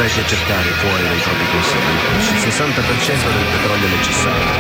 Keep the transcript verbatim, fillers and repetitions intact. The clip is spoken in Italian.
che cercare fuori dai propri consumi il sessanta per cento del petrolio necessario.